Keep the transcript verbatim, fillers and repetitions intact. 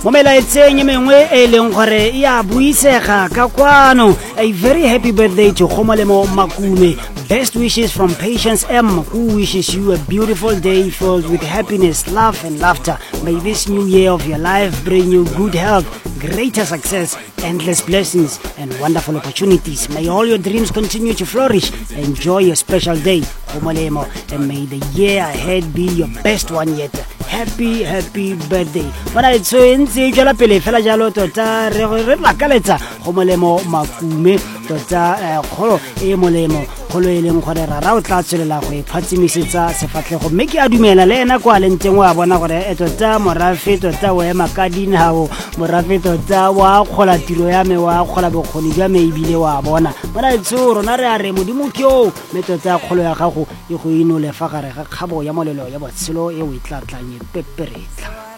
Homela etseng mengwe e leng gore ya buisega ka kwano. A very happy birthday to Khomolemo Makume. Best wishes from Patience M, who wishes you a beautiful day filled with happiness, love and laughter. May this new year of your life bring you good health, greater success, endless blessings and wonderful opportunities. May all your dreams continue to flourish. Enjoy your special day, Khomolemo, and may the year ahead be your best one yet. Happy, happy birthday. Bona it's so ntse jala pele fela jalo tota re re lakaletsa Khomolemo Makume tota kholo e molemo kholo e leng gore rara o tla tswelela go iphatsimisetsa sefatlego mme ke a dumela le ena kwa le nteng wa bona gore e tota morafe tota wa makadini hawo morafe tota wa khola tiro ya me wa khola bokgoni jwa me ibile wa bona bona itso rona re a re modimo kyo me tota kholo ya gago e go inole fa gare ga kgabo ya molelo ya botshelo e o itlatlanye peperetla.